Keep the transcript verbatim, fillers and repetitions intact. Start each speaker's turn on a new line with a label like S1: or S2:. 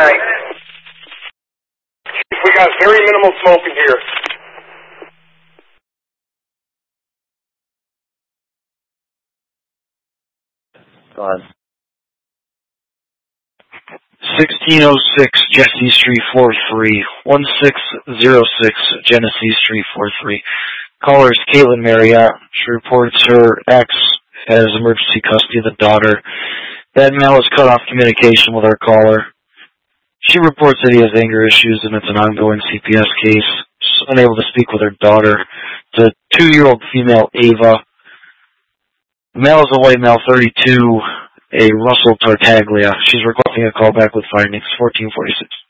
S1: Right. We got very minimal smoke in here.
S2: Go ahead. sixteen oh six Genesee Street four three. one six zero six Genesee Street four three. Caller is Caitlin Marriott. She reports her ex has emergency custody of the daughter. That male has cut off communication with our caller. She reports that he has anger issues and it's an ongoing C P S case. She's unable to speak with her daughter. It's a two-year-old female, Ava. The male is a white male, thirty-two, a Russell Tartaglia. She's requesting a call back with findings, fourteen forty-six.